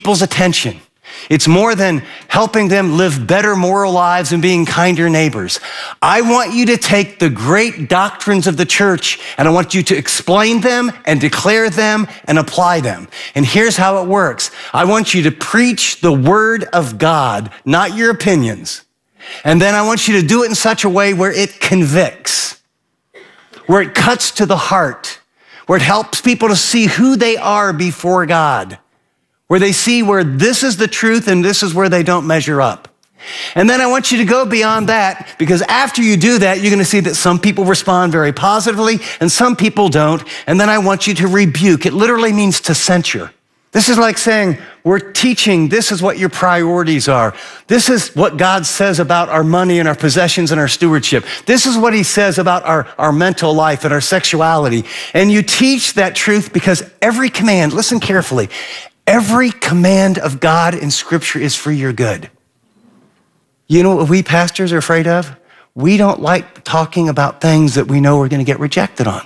people's attention. It's more than helping them live better moral lives and being kinder neighbors. I want you to take the great doctrines of the church and I want you to explain them and declare them and apply them. And here's how it works. I want you to preach the word of God, not your opinions. And then I want you to do it in such a way where it convicts, where it cuts to the heart, where it helps people to see who they are before God, where they see where this is the truth and this is where they don't measure up. And then I want you to go beyond that, because after you do that, you're going to see that some people respond very positively and some people don't. And then I want you to rebuke. It literally means to censure. This is like saying, we're teaching, this is what your priorities are. This is what God says about our money and our possessions and our stewardship. This is what he says about our mental life and our sexuality. And you teach that truth because every command, listen carefully, every command of God in Scripture is for your good. You know what we pastors are afraid of? We don't like talking about things that we know we're going to get rejected on.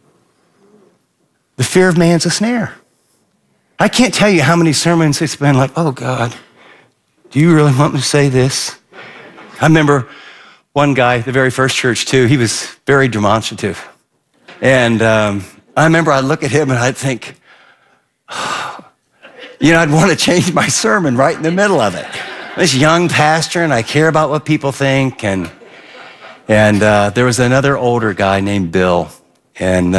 The fear of man's a snare. I can't tell you how many sermons it's been like, oh God, do you really want me to say this? I remember one guy, the very first church too, he was very demonstrative. And I remember I'd look at him and I'd think, I'd want to change my sermon right in the middle of it. This young pastor, and I care about what people think. And there was another older guy named Bill. And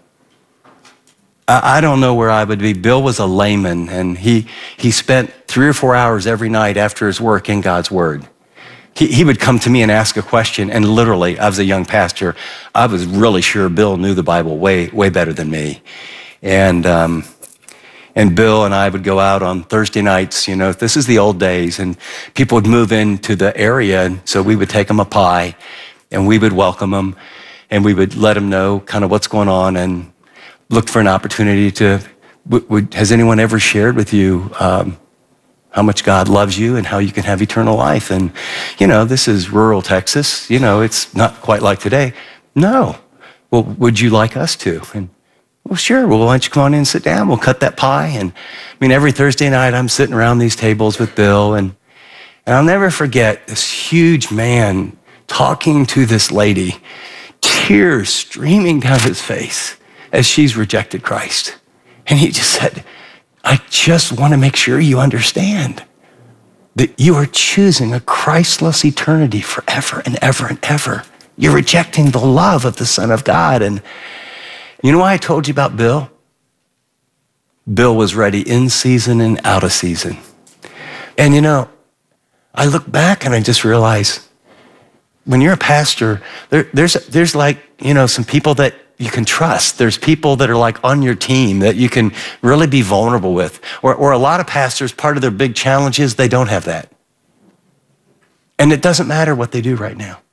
I don't know where I would be. Bill was a layman, and he spent 3 or 4 hours every night after his work in God's Word. He would come to me and ask a question, and literally, I was a young pastor, I was really sure Bill knew the Bible way, way better than me. And Bill and I would go out on Thursday nights, this is the old days, and people would move into the area, and so we would take them a pie, and we would welcome them, and we would let them know kind of what's going on, and look for an opportunity to, has anyone ever shared with you how much God loves you and how you can have eternal life? And, this is rural Texas. It's not quite like today. No. Well, would you like us to? And, well, sure. Well, why don't you come on in and sit down? We'll cut that pie. And every Thursday night I'm sitting around these tables with Bill, and I'll never forget this huge man talking to this lady, tears streaming down his face as she's rejected Christ. And he just said, I just want to make sure you understand that you are choosing a Christless eternity forever and ever and ever. You're rejecting the love of the Son of God. And you know why I told you about Bill? Bill was ready in season and out of season. And I look back and I just realize when you're a pastor, there's like, some people that you can trust. There's people that are like on your team that you can really be vulnerable with. Or a lot of pastors, part of their big challenge is they don't have that. And it doesn't matter what they do right now.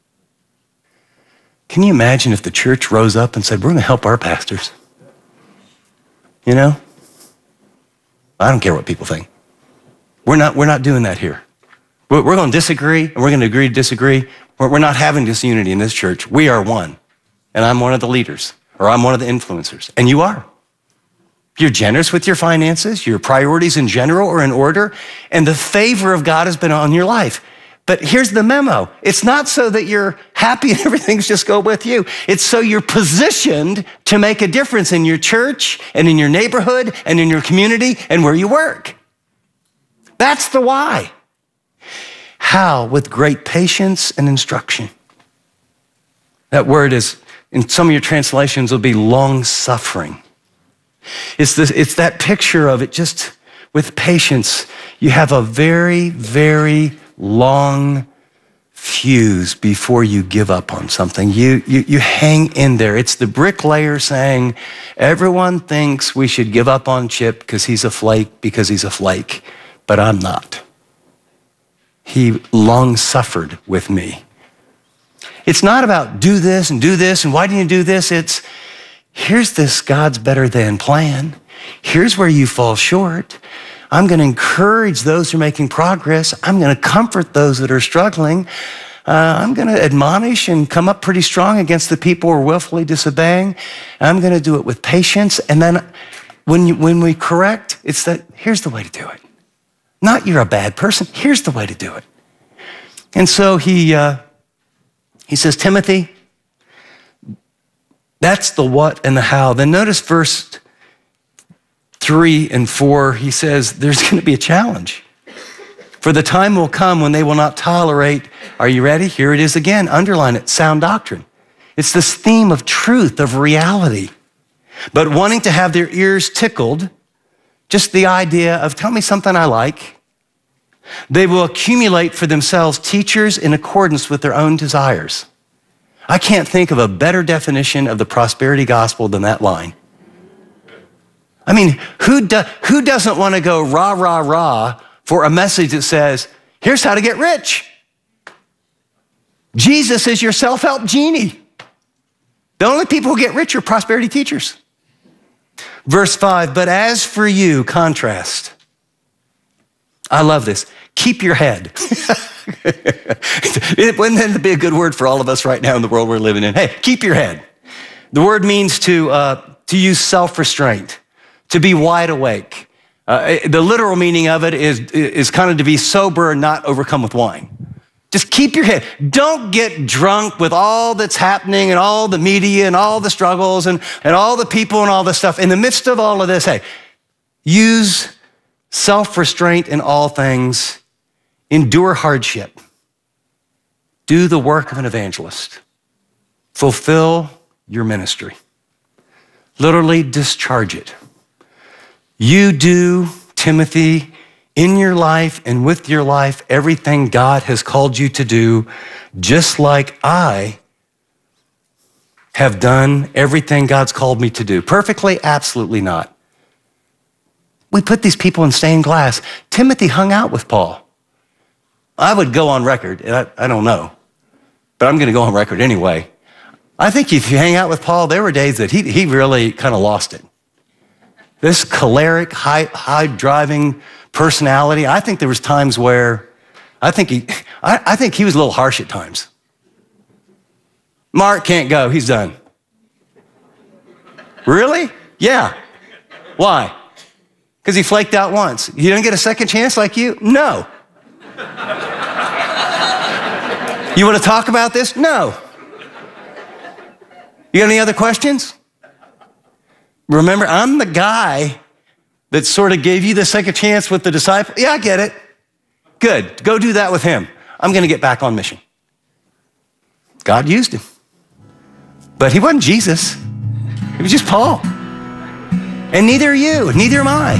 Can you imagine if the church rose up and said, we're going to help our pastors? I don't care what people think. We're not doing that here. We're going to disagree, and we're going to agree to disagree. We're not having disunity in this church. We are one. And I'm one of the leaders, or I'm one of the influencers, and you are. You're generous with your finances, your priorities in general are in order, and the favor of God has been on your life. But here's the memo. It's not so that you're happy and everything's just go with you. It's so you're positioned to make a difference in your church and in your neighborhood and in your community and where you work. That's the why. How? With great patience and instruction. That word is, in some of your translations, will be long-suffering. It's that picture of it just with patience. You have a very, very long fuse before you give up on something. You hang in there. It's the bricklayer saying, everyone thinks we should give up on Chip because he's a flake, but I'm not. He long suffered with me. It's not about do this and why didn't you do this? It's here's this God's better than plan. Here's where you fall short. I'm going to encourage those who are making progress. I'm going to comfort those that are struggling. I'm going to admonish and come up pretty strong against the people who are willfully disobeying. I'm going to do it with patience. And then when we correct, it's that here's the way to do it. Not you're a bad person, here's the way to do it. And so he says, Timothy, that's the what and the how. Then notice verse 3 and 4, he says, there's going to be a challenge. For the time will come when they will not tolerate, are you ready? Here it is again, underline it, sound doctrine. It's this theme of truth, of reality, but wanting to have their ears tickled, just the idea of tell me something I like. They will accumulate for themselves teachers in accordance with their own desires. I can't think of a better definition of the prosperity gospel than that line. I mean, who doesn't want to go rah, rah, rah for a message that says, here's how to get rich. Jesus is your self-help genie. The only people who get rich are prosperity teachers. Verse 5, but as for you, contrast. I love this. Keep your head. Wouldn't that be a good word for all of us right now in the world we're living in? Hey, keep your head. The word means to use self-restraint, to be wide awake. The literal meaning of it is kind of to be sober and not overcome with wine. Just keep your head. Don't get drunk with all that's happening and all the media and all the struggles and all the people and all the stuff. In the midst of all of this, hey, use self-restraint in all things. Endure hardship. Do the work of an evangelist. Fulfill your ministry. Literally discharge it. You do, Timothy, in your life and with your life, everything God has called you to do, just like I have done everything God's called me to do. Perfectly? Absolutely not. We put these people in stained glass. Timothy hung out with Paul. I would go on record, and I don't know, but I'm going to go on record anyway. I think if you hang out with Paul, there were days that he really kind of lost it. This choleric, high-driving personality, I think there was times where I think he was a little harsh at times. Mark can't go, he's done. Really? Yeah. Why? Because he flaked out once. He didn't get a second chance like you? No. You want to talk about this? No. You got any other questions? Remember, I'm the guy that sort of gave you the second chance with the disciple. Yeah, I get it. Good. Go do that with him. I'm going to get back on mission. God used him. But he wasn't Jesus. He was just Paul. And neither are you, neither am I.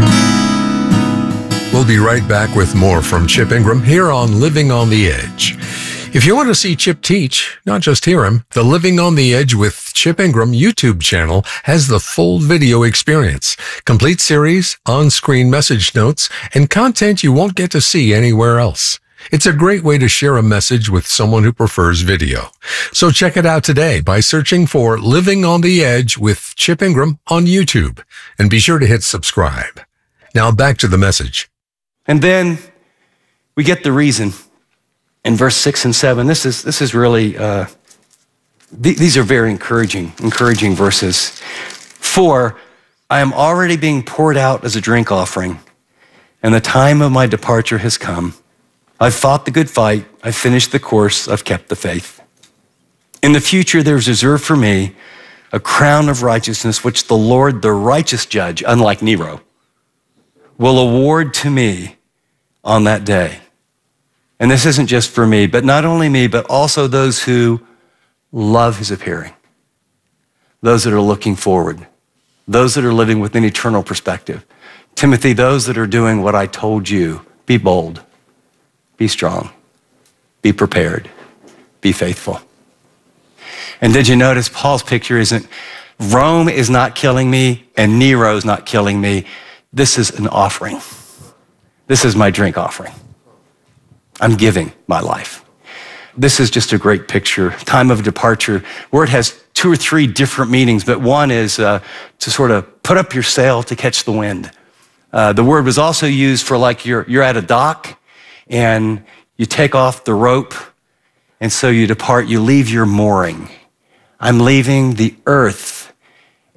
We'll be right back with more from Chip Ingram here on Living on the Edge. If you want to see Chip teach, not just hear him, the Living on the Edge with Chip Ingram YouTube channel has the full video experience, complete series, on-screen message notes, and content you won't get to see anywhere else. It's a great way to share a message with someone who prefers video. So check it out today by searching for Living on the Edge with Chip Ingram on YouTube. And be sure to hit subscribe. Now back to the message. And then we get the reason in verse 6 and 7. This is really, these are very encouraging verses. For I am already being poured out as a drink offering, and the time of my departure has come. I've fought the good fight. I've finished the course. I've kept the faith. In the future, there's reserved for me a crown of righteousness, which the Lord, the righteous judge, unlike Nero, will award to me on that day. And this isn't just for me, but not only me, but also those who love his appearing, those that are looking forward, those that are living with an eternal perspective. Timothy, those that are doing what I told you, be bold, be strong, be prepared, be faithful. And did you notice Paul's picture isn't, Rome is not killing me and Nero's not killing me. This is an offering. This is my drink offering. I'm giving my life. This is just a great picture. Time of departure. Word has 2 or 3 different meanings, but one is to sort of put up your sail to catch the wind. The word was also used for like you're at a dock and you take off the rope and so you depart, you leave your mooring. I'm leaving the earth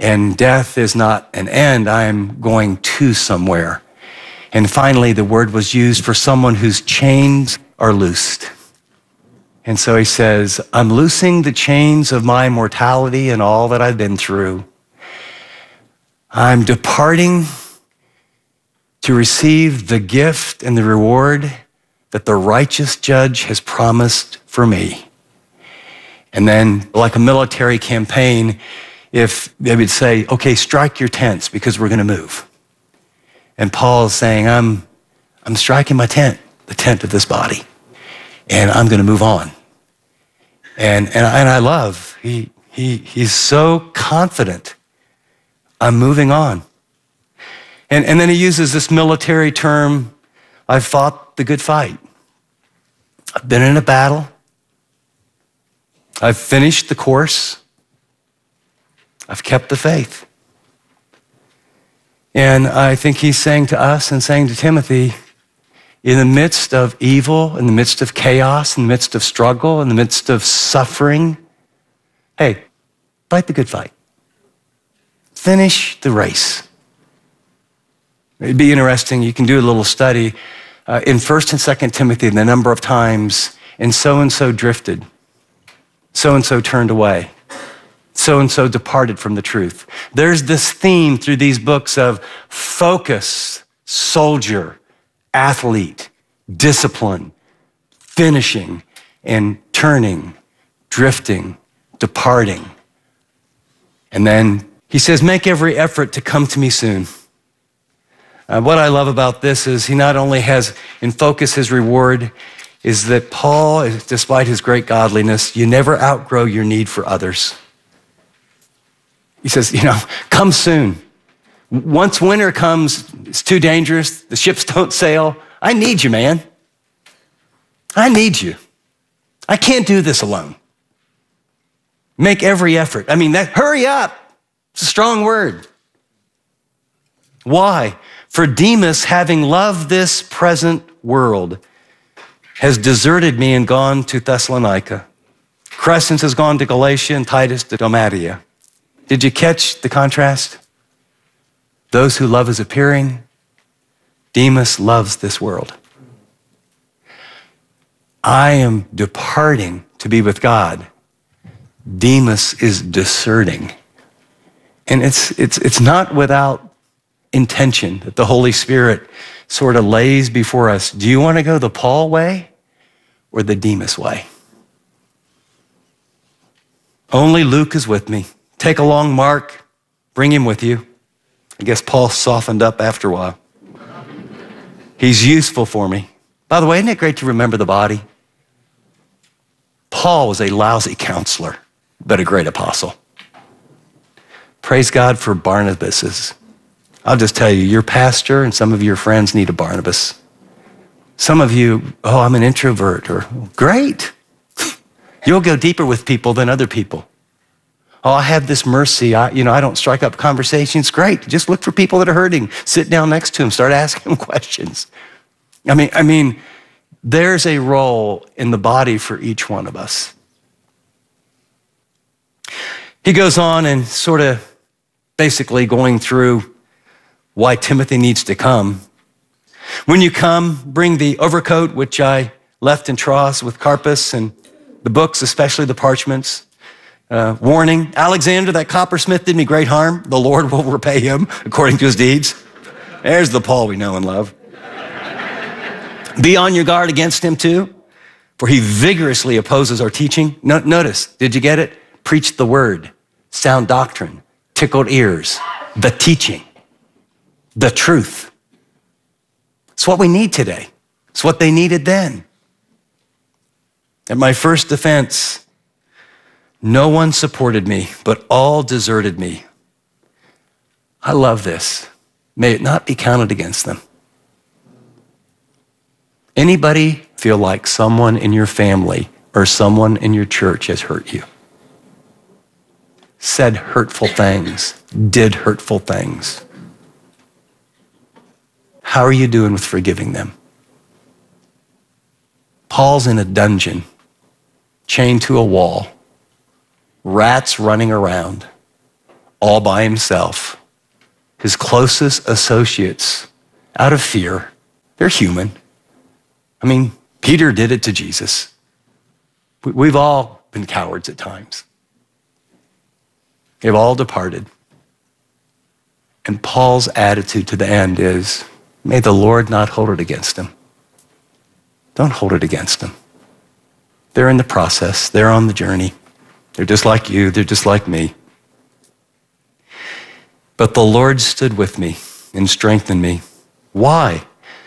And death is not an end. I'm going to somewhere. And finally, the word was used for someone whose chains are loosed. And so he says, I'm loosing the chains of my mortality and all that I've been through. I'm departing to receive the gift and the reward that the righteous judge has promised for me. And then, like a military campaign, if they would say, okay, strike your tents because we're going to move. And Paul is saying, I'm striking my tent, the tent of this body, and I'm going to move on. And I love, he's so confident. I'm moving on. And then he uses this military term, I've fought the good fight. I've been in a battle. I've finished the course. I've kept the faith. And I think he's saying to us and saying to Timothy, in the midst of evil, in the midst of chaos, in the midst of struggle, in the midst of suffering, hey, fight the good fight. Finish the race. It'd be interesting, you can do a little study in 1st and 2nd Timothy, the number of times, and so drifted, so turned away, so departed from the truth. There's this theme through these books of focus, soldier, athlete, discipline, finishing, and turning, drifting, departing. And then he says, make every effort to come to me soon. What I love about this is he not only has in focus his reward, is that Paul, despite his great godliness, you never outgrow your need for others. He says, come soon. Once winter comes, it's too dangerous, the ships don't sail. I need you, man. I need you. I can't do this alone. Make every effort. Hurry up. It's a strong word. Why? For Demas, having loved this present world, has deserted me and gone to Thessalonica. Crescens has gone to Galatia and Titus to Dalmatia. Did you catch the contrast? Those who love is appearing. Demas loves this world. I am departing to be with God. Demas is deserting. And it's not without intention that the Holy Spirit sort of lays before us. Do you want to go the Paul way or the Demas way? Only Luke is with me. Take along Mark, bring him with you. I guess Paul softened up after a while. He's useful for me. By the way, isn't it great to remember the body? Paul was a lousy counselor, but a great apostle. Praise God for Barnabases. I'll just tell you, your pastor and some of your friends need a Barnabas. Some of you, I'm an introvert, or great. You'll go deeper with people than other people. I have this mercy. I don't strike up conversations. Great. Just look for people that are hurting. Sit down next to them. Start asking them questions. There's a role in the body for each one of us. He goes on and sort of basically going through why Timothy needs to come. When you come, bring the overcoat, which I left in Troas with Carpus, and the books, especially the parchments. Warning, Alexander, that coppersmith did me great harm. The Lord will repay him according to his deeds. There's the Paul we know and love. Be on your guard against him too, for he vigorously opposes our teaching. Notice, did you get it? Preach the word, sound doctrine, tickled ears, the teaching, the truth. It's what we need today. It's what they needed then. At my first defense, no one supported me, but all deserted me. I love this. May it not be counted against them. Anybody feel like someone in your family or someone in your church has hurt you? Said hurtful things, did hurtful things. How are you doing with forgiving them? Paul's in a dungeon, chained to a wall, rats running around, all by himself. His closest associates, out of fear, they're human. I mean, Peter did it to Jesus. We've all been cowards at times. They've all departed. And Paul's attitude to the end is, may the Lord not hold it against them. Don't hold it against them. They're in the process. They're on the journey. They're just like you. They're just like me. But the Lord stood with me and strengthened me. Why?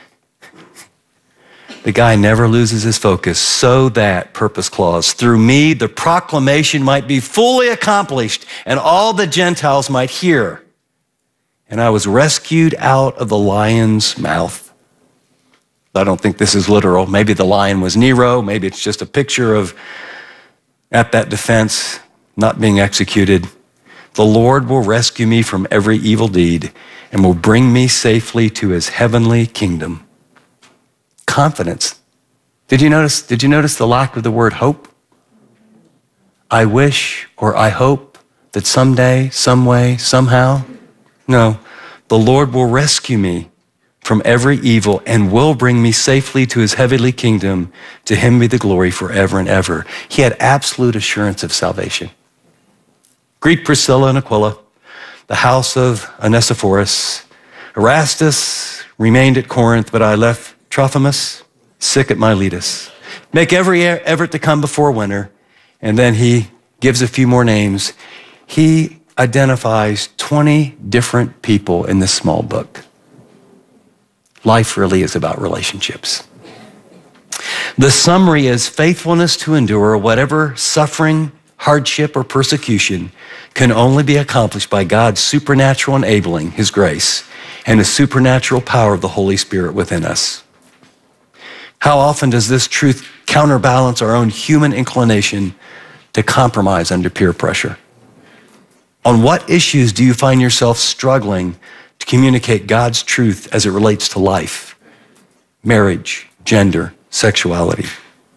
The guy never loses his focus, so that, purpose clause, through me the proclamation might be fully accomplished and all the Gentiles might hear. And I was rescued out of the lion's mouth. I don't think this is literal. Maybe the lion was Nero. Maybe it's just a picture of, at that defense, not being executed. The Lord will rescue me from every evil deed and will bring me safely to his heavenly kingdom. Confidence. Did you notice the lack of the word hope? I wish or I hope that someday, some way, somehow. No, the Lord will rescue me from every evil and will bring me safely to his heavenly kingdom. To him be the glory forever and ever. He had absolute assurance of salvation. Greet Priscilla and Aquila, the house of Onesiphorus. Erastus remained at Corinth, but I left Trophimus sick at Miletus. Make every effort to come before winter. And then he gives a few more names. He identifies 20 different people in this small book. Life really is about relationships. The summary is faithfulness to endure whatever suffering, hardship, or persecution can only be accomplished by God's supernatural enabling, his grace, and the supernatural power of the Holy Spirit within us. How often does this truth counterbalance our own human inclination to compromise under peer pressure? On what issues do you find yourself struggling to communicate God's truth as it relates to life, marriage, gender, sexuality?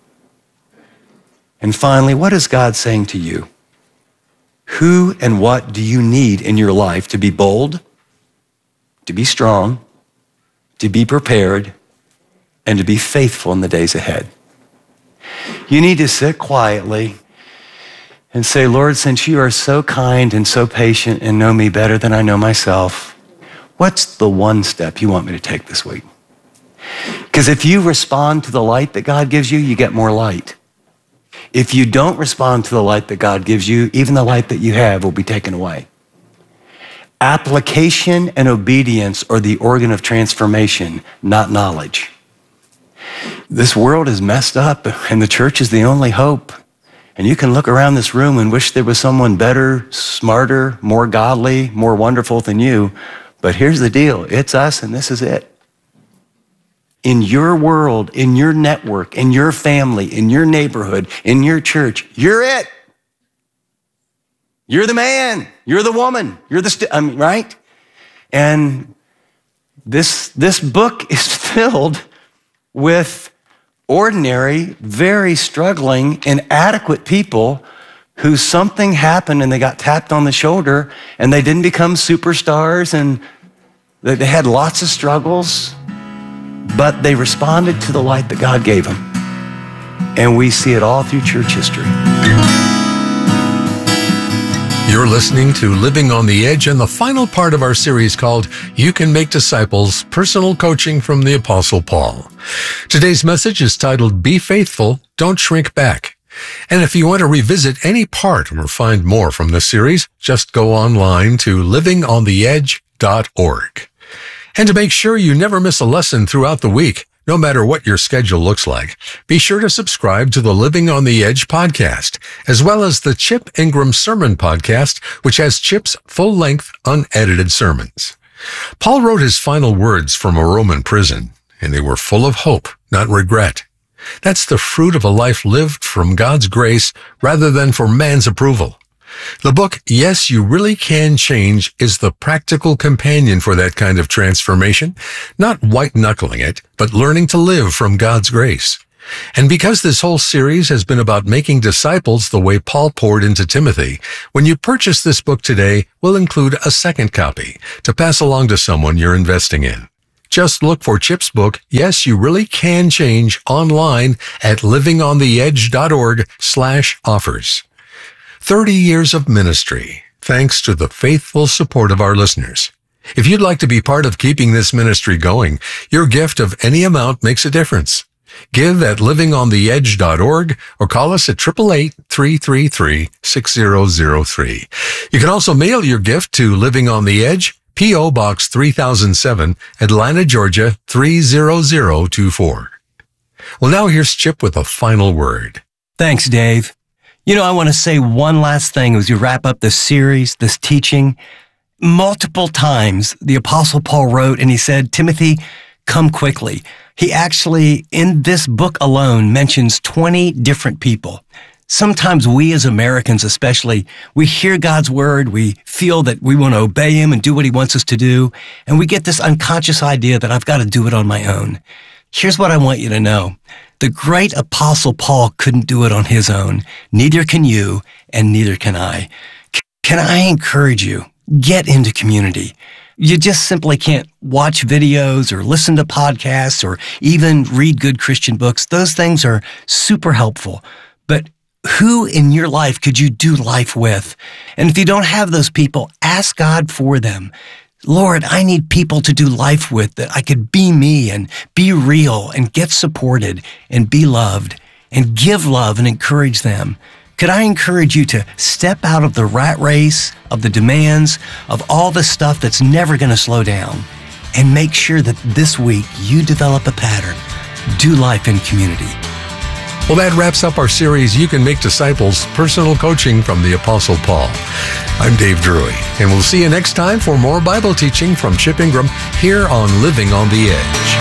And finally, what is God saying to you? Who and what do you need in your life to be bold, to be strong, to be prepared, and to be faithful in the days ahead? You need to sit quietly and say, Lord, since you are so kind and so patient and know me better than I know myself, what's the one step you want me to take this week? Because if you respond to the light that God gives you, you get more light. If you don't respond to the light that God gives you, even the light that you have will be taken away. Application and obedience are the organ of transformation, not knowledge. This world is messed up, and the church is the only hope. And you can look around this room and wish there was someone better, smarter, more godly, more wonderful than you. But here's the deal. It's us, and this is it. In your world, in your network, in your family, in your neighborhood, in your church, you're it. You're the man. You're the woman. You're the, right? And this book is filled with ordinary, very struggling, inadequate people who something happened and they got tapped on the shoulder and they didn't become superstars and they had lots of struggles, but they responded to the light that God gave them. And we see it all through church history. You're listening to Living on the Edge and the final part of our series called You Can Make Disciples, Personal Coaching from the Apostle Paul. Today's message is titled, Be Faithful, Don't Shrink Back. And if you want to revisit any part or find more from this series, just go online to livingontheedge.org. And to make sure you never miss a lesson throughout the week, no matter what your schedule looks like, be sure to subscribe to the Living on the Edge podcast, as well as the Chip Ingram Sermon Podcast, which has Chip's full-length, unedited sermons. Paul wrote his final words from a Roman prison, and they were full of hope, not regret. That's the fruit of a life lived from God's grace rather than for man's approval. The book, Yes, You Really Can Change, is the practical companion for that kind of transformation, not white-knuckling it, but learning to live from God's grace. And because this whole series has been about making disciples the way Paul poured into Timothy, when you purchase this book today, we'll include a second copy to pass along to someone you're investing in. Just look for Chip's book, Yes, You Really Can Change, online at livingontheedge.org/offers. 30 years of ministry, thanks to the faithful support of our listeners. If you'd like to be part of keeping this ministry going, your gift of any amount makes a difference. Give at livingontheedge.org or call us at 888-333-6003. You can also mail your gift to Living on the Edge, P.O. Box 3007, Atlanta, Georgia 30024. Well, now here's Chip with a final word. Thanks, Dave. I want to say one last thing as we wrap up this series, this teaching. Multiple times, the Apostle Paul wrote and he said, Timothy, come quickly. He actually, in this book alone, mentions 20 different people. Sometimes we as Americans especially, we hear God's word, we feel that we want to obey him and do what he wants us to do, and we get this unconscious idea that I've got to do it on my own. Here's what I want you to know. The great Apostle Paul couldn't do it on his own. Neither can you, and neither can I. Can I encourage you? Get into community. You just simply can't watch videos or listen to podcasts or even read good Christian books. Those things are super helpful. But who in your life could you do life with? And if you don't have those people, ask God for them. Lord, I need people to do life with that I could be me and be real and get supported and be loved and give love and encourage them. Could I encourage you to step out of the rat race, of the demands, of all the stuff that's never going to slow down, and make sure that this week you develop a pattern. Do life in community. Well, that wraps up our series, You Can Make Disciples, Personal Coaching from the Apostle Paul. I'm Dave Drury, and we'll see you next time for more Bible teaching from Chip Ingram here on Living on the Edge.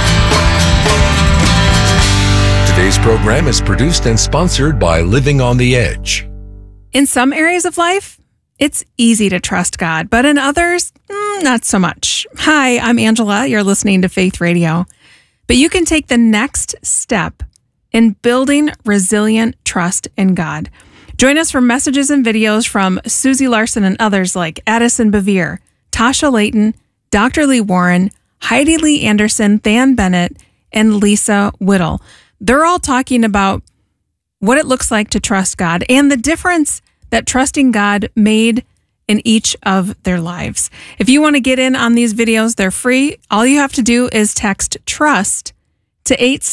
Today's program is produced and sponsored by Living on the Edge. In some areas of life, it's easy to trust God, but in others, not so much. Hi, I'm Angela. You're listening to Faith Radio. But you can take the next step in building resilient trust in God. Join us for messages and videos from Susie Larson and others like Addison Bevere, Tasha Layton, Dr. Lee Warren, Heidi Lee Anderson, Than Bennett, and Lisa Whittle. They're all talking about what it looks like to trust God and the difference that trusting God made in each of their lives. If you want to get in on these videos, they're free. All you have to do is text TRUST to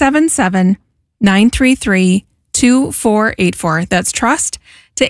877-933-2484. That's TRUST to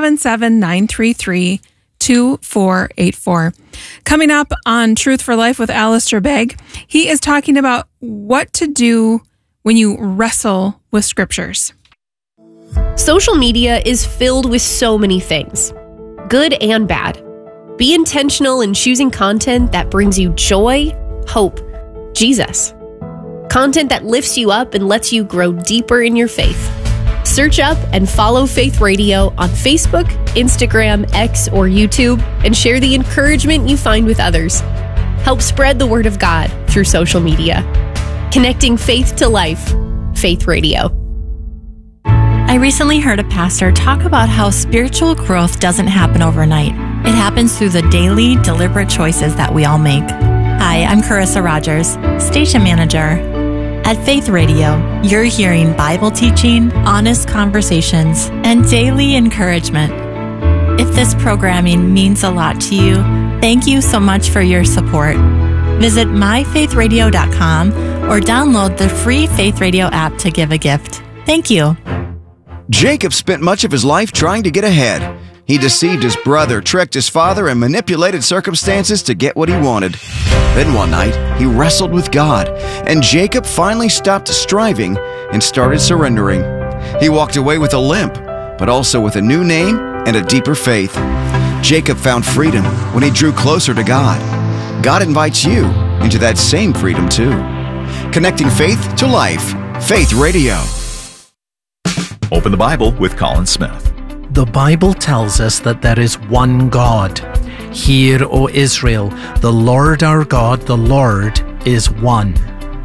877-933-2484. Coming up on Truth for Life with Alistair Begg, he is talking about what to do when you wrestle with scriptures. Social media is filled with so many things, good and bad. Be intentional in choosing content that brings you joy, hope, Jesus. Content that lifts you up and lets you grow deeper in your faith. Search up and follow Faith Radio on Facebook, Instagram, X, or YouTube, and share the encouragement you find with others. Help spread the word of God through social media. Connecting faith to life. Faith Radio. I recently heard a pastor talk about how spiritual growth doesn't happen overnight. It happens through the daily, deliberate choices that we all make. Hi, I'm Carissa Rogers, station manager. At Faith Radio, you're hearing Bible teaching, honest conversations, and daily encouragement. If this programming means a lot to you, thank you so much for your support. Visit myfaithradio.com or download the free Faith Radio app to give a gift. Thank you. Jacob spent much of his life trying to get ahead. He deceived his brother, tricked his father, and manipulated circumstances to get what he wanted. Then one night, he wrestled with God, and Jacob finally stopped striving and started surrendering. He walked away with a limp, but also with a new name and a deeper faith. Jacob found freedom when he drew closer to God. God invites you into that same freedom too. Connecting faith to life. Faith Radio. Open the Bible with Colin Smith. The Bible tells us that there is one God. Hear, O Israel, the Lord our God, the Lord is one.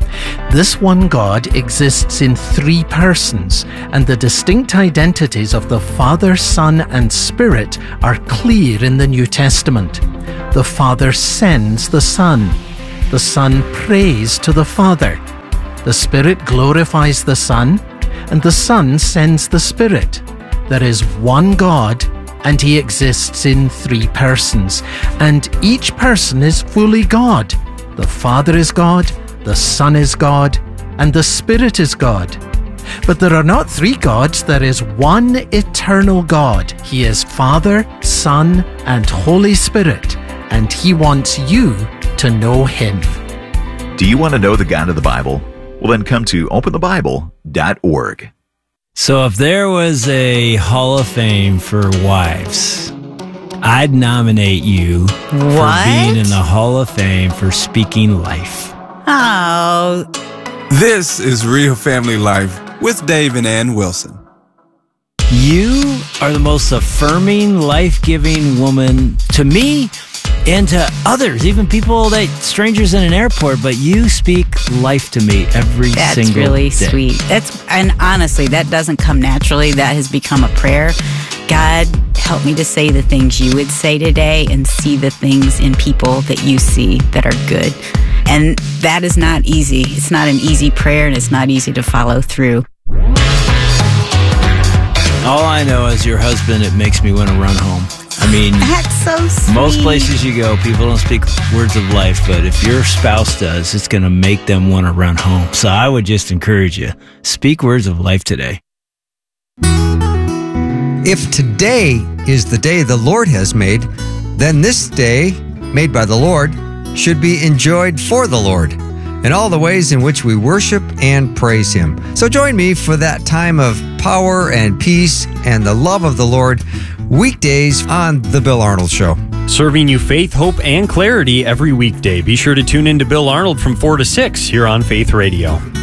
This one God exists in three persons, and the distinct identities of the Father, Son, and Spirit are clear in the New Testament. The Father sends the Son. The Son prays to the Father. The Spirit glorifies the Son, and the Son sends the Spirit. There is one God, and He exists in three persons, and each person is fully God. The Father is God, the Son is God, and the Spirit is God. But there are not three gods, there is one eternal God. He is Father, Son, and Holy Spirit, and He wants you to know Him. Do you want to know the God of the Bible? Well, then come to openthebible.org. So if there was a Hall of Fame for wives, I'd nominate you for being in the Hall of Fame for speaking life. Oh. This is Real Family Life with Dave and Ann Wilson. You are the most affirming, life-giving woman to me and to others, even people that strangers in an airport, but you speak life to me every single day. That's really sweet. And honestly, that doesn't come naturally. That has become a prayer. God, help me to say the things you would say today and see the things in people that you see that are good. And that is not easy. It's not an easy prayer, and it's not easy to follow through. All I know is your husband, it makes me want to run home. I mean, that's so sweet. Most places you go, people don't speak words of life, but if your spouse does, it's going to make them want to run home. So I would just encourage you, speak words of life today. If today is the day the Lord has made, then this day, made by the Lord, should be enjoyed for the Lord in all the ways in which we worship and praise Him. So join me for that time of power and peace and the love of the Lord, weekdays on The Bill Arnold Show. Serving you faith, hope, and clarity every weekday. Be sure to tune in to Bill Arnold from 4 to 6 here on Faith Radio.